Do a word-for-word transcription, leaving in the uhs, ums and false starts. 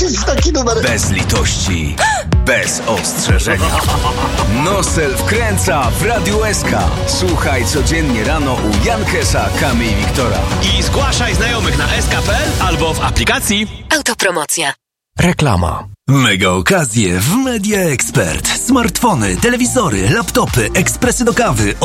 jest taki numer. Bez litości, bez ostrzeżenia. Nosel wkręca w Radiu S K. Słuchaj codziennie rano u Jankesa, Kamy i Wiktora. I zgłaszaj znajomych na s k kropka p l albo w aplikacji Autopromocja. Reklama. Mega okazje w Media Expert. Smartfony, telewizory, laptopy, ekspresy do kawy